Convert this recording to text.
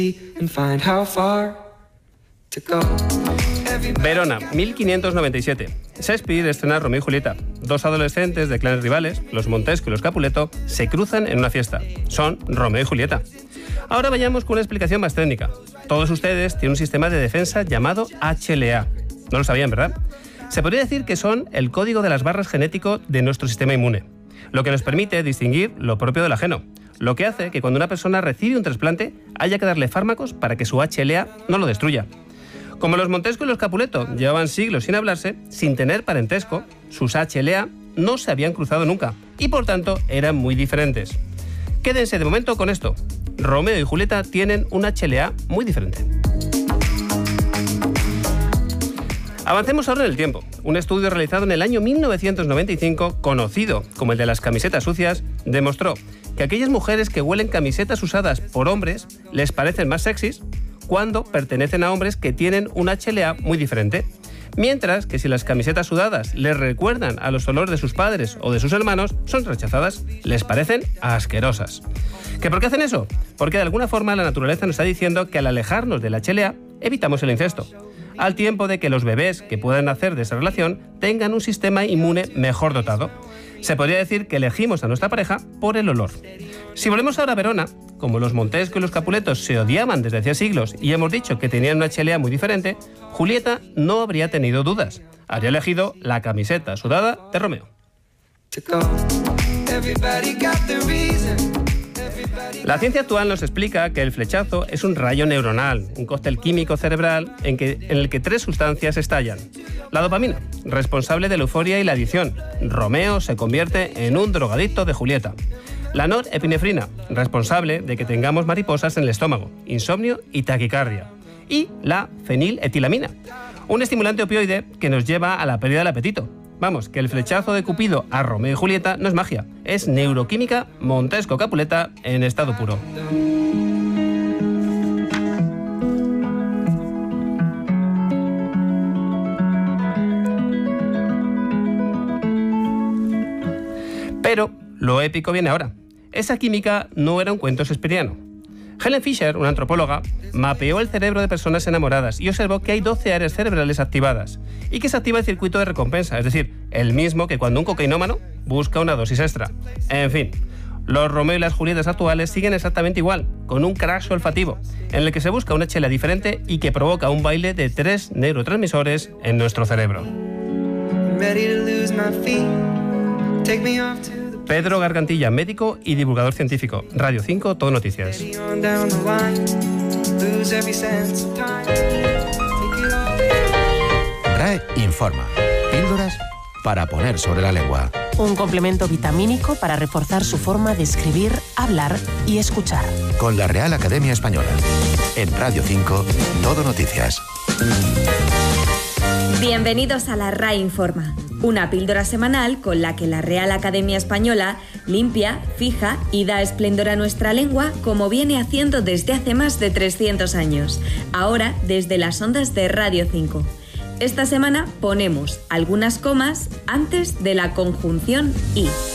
Verona, 1597. Shakespeare estrena Romeo y Julieta. Dos adolescentes de clanes rivales, los Montesco y los Capuleto, se cruzan en una fiesta. Son Romeo y Julieta. Ahora vayamos con una explicación más técnica. Todos ustedes tienen un sistema de defensa llamado HLA. No lo sabían, ¿verdad? Se podría decir que son el código de las barras genético de nuestro sistema inmune, lo que nos permite distinguir lo propio del ajeno, lo que hace que cuando una persona recibe un trasplante haya que darle fármacos para que su HLA no lo destruya. Como los Montesco y los Capuleto llevaban siglos sin hablarse, sin tener parentesco, sus HLA no se habían cruzado nunca y por tanto eran muy diferentes. Quédense de momento con esto. Romeo y Julieta tienen un HLA muy diferente. Avancemos ahora en el tiempo. Un estudio realizado en el año 1995, conocido como el de las camisetas sucias, demostró que aquellas mujeres que huelen camisetas usadas por hombres les parecen más sexys cuando pertenecen a hombres que tienen un HLA muy diferente. Mientras que si las camisetas sudadas les recuerdan a los olores de sus padres o de sus hermanos, son rechazadas, les parecen asquerosas. ¿Que por qué hacen eso? Porque de alguna forma la naturaleza nos está diciendo que al alejarnos del HLA evitamos el incesto, al tiempo de que los bebés que puedan nacer de esa relación tengan un sistema inmune mejor dotado. Se podría decir que elegimos a nuestra pareja por el olor. Si volvemos ahora a Verona, como los Montesco y los Capuletos se odiaban desde hacía siglos y hemos dicho que tenían una HLA muy diferente, Julieta no habría tenido dudas. Habría elegido la camiseta sudada de Romeo. La ciencia actual nos explica que el flechazo es un rayo neuronal, un cóctel químico cerebral en el que tres sustancias estallan. La dopamina, responsable de la euforia y la adicción. Romeo se convierte en un drogadicto de Julieta. La norepinefrina, responsable de que tengamos mariposas en el estómago, insomnio y taquicardia. Y la feniletilamina, un estimulante opioide que nos lleva a la pérdida del apetito. Vamos, que el flechazo de Cupido a Romeo y Julieta no es magia, es neuroquímica Montesco-Capuleta en estado puro. Pero lo épico viene ahora. Esa química no era un cuento shakespeariano. Helen Fisher, una antropóloga, mapeó el cerebro de personas enamoradas y observó que hay 12 áreas cerebrales activadas y que se activa el circuito de recompensa, es decir, el mismo que cuando un cocainómano busca una dosis extra. En fin, los Romeo y las Julietas actuales siguen exactamente igual, con un crash olfativo, en el que se busca una HLA diferente y que provoca un baile de 3 neurotransmisores en nuestro cerebro. Pedro Gargantilla, médico y divulgador científico. Radio 5, Todo Noticias. RAE informa. Píldoras para poner sobre la lengua. Un complemento vitamínico para reforzar su forma de escribir, hablar y escuchar. Con la Real Academia Española. En Radio 5, Todo Noticias. Bienvenidos a la RAE Informa, una píldora semanal con la que la Real Academia Española limpia, fija y da esplendor a nuestra lengua como viene haciendo desde hace más de 300 años, ahora desde las ondas de Radio 5. Esta semana ponemos algunas comas antes de la conjunción y.